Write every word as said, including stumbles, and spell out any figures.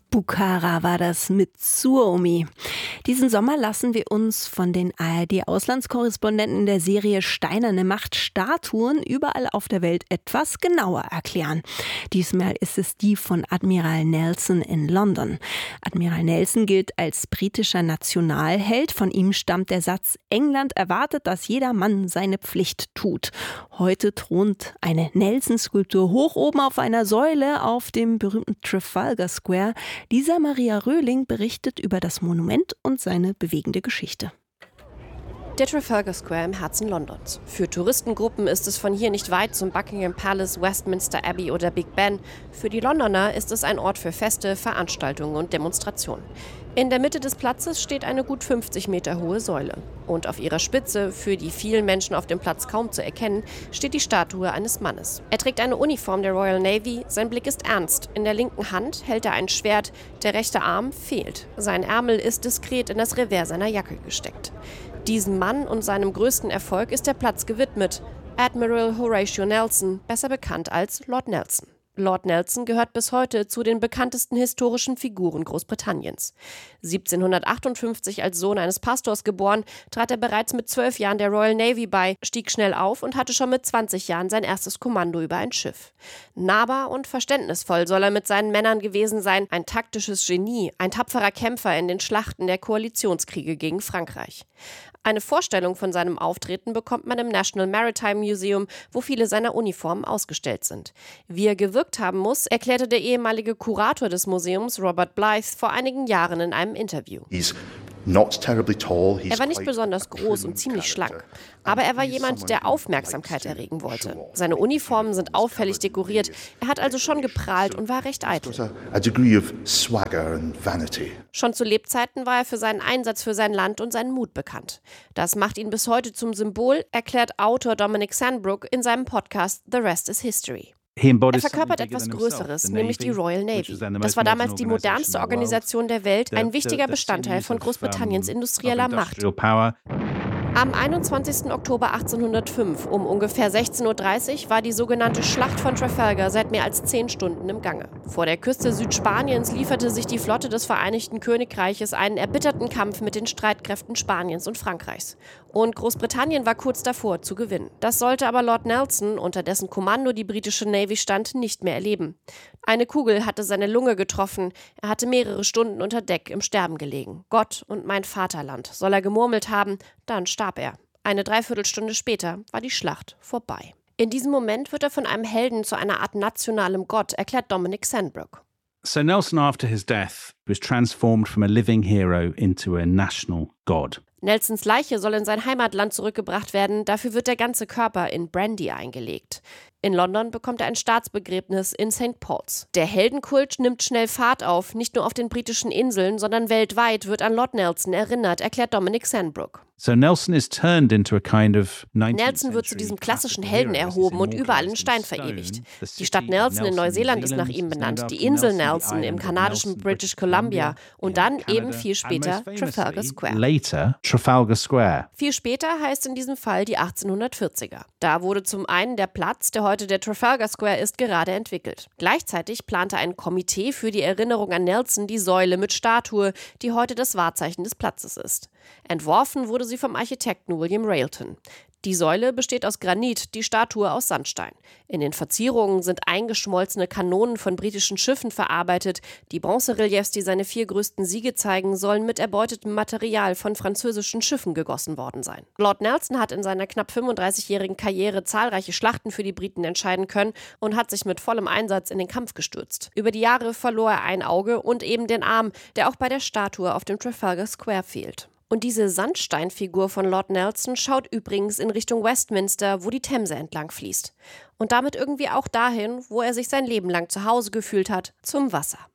Bukhara war das mit Suomi. Diesen Sommer lassen wir uns von den A R D-Auslandskorrespondenten der Serie Steinerne Macht Statuen überall auf der Welt etwas genauer erklären. Diesmal ist es die von Admiral Nelson in London. Admiral Nelson gilt als britischer Nationalheld. Von ihm stammt der Satz: England erwartet, dass jeder Mann seine Pflicht tut. Heute thront eine Nelson-Skulptur hoch oben auf einer Säule auf dem berühmten Trafalgar Square. Lisa Maria Röhling berichtet über das Monument und seine bewegende Geschichte. Der Trafalgar Square im Herzen Londons. Für Touristengruppen ist es von hier nicht weit zum Buckingham Palace, Westminster Abbey oder Big Ben. Für die Londoner ist es ein Ort für Feste, Veranstaltungen und Demonstrationen. In der Mitte des Platzes steht eine gut fünfzig Meter hohe Säule. Und auf ihrer Spitze, für die vielen Menschen auf dem Platz kaum zu erkennen, steht die Statue eines Mannes. Er trägt eine Uniform der Royal Navy, sein Blick ist ernst. In der linken Hand hält er ein Schwert, der rechte Arm fehlt. Sein Ärmel ist diskret in das Revers seiner Jacke gesteckt. Diesem Mann und seinem größten Erfolg ist der Platz gewidmet. Admiral Horatio Nelson, besser bekannt als Lord Nelson. Lord Nelson gehört bis heute zu den bekanntesten historischen Figuren Großbritanniens. siebzehnhundertachtundfünfzig als Sohn eines Pastors geboren, trat er bereits mit zwölf Jahren der Royal Navy bei, stieg schnell auf und hatte schon mit zwanzig Jahren sein erstes Kommando über ein Schiff. Nahbar und verständnisvoll soll er mit seinen Männern gewesen sein, ein taktisches Genie, ein tapferer Kämpfer in den Schlachten der Koalitionskriege gegen Frankreich. Eine Vorstellung von seinem Auftreten bekommt man im National Maritime Museum, wo viele seiner Uniformen ausgestellt sind. Wie er gewirkt haben muss, erklärte der ehemalige Kurator des Museums, Robert Blythe, vor einigen Jahren in einem Interview. Er war nicht besonders groß und ziemlich schlank, aber er war jemand, der Aufmerksamkeit erregen wollte. Seine Uniformen sind auffällig dekoriert, er hat also schon geprahlt und war recht eitel. Schon zu Lebzeiten war er für seinen Einsatz für sein Land und seinen Mut bekannt. Das macht ihn bis heute zum Symbol, erklärt Autor Dominic Sandbrook in seinem Podcast The Rest is History. Er verkörpert etwas Größeres, nämlich die Royal Navy. Das war damals die modernste Organisation der Welt, ein wichtiger Bestandteil von Großbritanniens industrieller Macht. Am einundzwanzigsten Oktober achtzehnhundertfünf um ungefähr sechzehn Uhr dreißig war die sogenannte Schlacht von Trafalgar seit mehr als zehn Stunden im Gange. Vor der Küste Südspaniens lieferte sich die Flotte des Vereinigten Königreiches einen erbitterten Kampf mit den Streitkräften Spaniens und Frankreichs. Und Großbritannien war kurz davor zu gewinnen. Das sollte aber Lord Nelson, unter dessen Kommando die britische Navy stand, nicht mehr erleben. Eine Kugel hatte seine Lunge getroffen. Er hatte mehrere Stunden unter Deck im Sterben gelegen. Gott und mein Vaterland, soll er gemurmelt haben, dann starb er. Eine Dreiviertelstunde später war die Schlacht vorbei. In diesem Moment wird er von einem Helden zu einer Art nationalem Gott, erklärt Dominic Sandbrook. So Nelson, after his death, was transformed from a living hero into a national god. Nelsons Leiche soll in sein Heimatland zurückgebracht werden, dafür wird der ganze Körper in Brandy eingelegt. In London bekommt er ein Staatsbegräbnis in Sankt Paul's. Der Heldenkult nimmt schnell Fahrt auf, nicht nur auf den britischen Inseln, sondern weltweit wird an Lord Nelson erinnert, erklärt Dominic Sandbrook. So Nelson is turned into a kind of Nelson wird zu diesem klassischen Helden erhoben und überall in Stein verewigt. Die Stadt Nelson in Neuseeland ist nach ihm benannt, die Insel Nelson im kanadischen British Columbia und dann eben viel später Trafalgar Square. Later, Trafalgar Square. Viel später heißt in diesem Fall die achtzehnhundertvierziger. Da wurde zum einen der Platz, der heute der Trafalgar Square ist, gerade entwickelt. Gleichzeitig plante ein Komitee für die Erinnerung an Nelson die Säule mit Statue, die heute das Wahrzeichen des Platzes ist. Entworfen wurde sie vom Architekten William Railton. Die Säule besteht aus Granit, die Statue aus Sandstein. In den Verzierungen sind eingeschmolzene Kanonen von britischen Schiffen verarbeitet. Die Bronzereliefs, die seine vier größten Siege zeigen, sollen mit erbeutetem Material von französischen Schiffen gegossen worden sein. Lord Nelson hat in seiner knapp fünfunddreißigjährigen Karriere zahlreiche Schlachten für die Briten entscheiden können und hat sich mit vollem Einsatz in den Kampf gestürzt. Über die Jahre verlor er ein Auge und eben den Arm, der auch bei der Statue auf dem Trafalgar Square fehlt. Und diese Sandsteinfigur von Lord Nelson schaut übrigens in Richtung Westminster, wo die Themse entlang fließt. Und damit irgendwie auch dahin, wo er sich sein Leben lang zu Hause gefühlt hat, zum Wasser.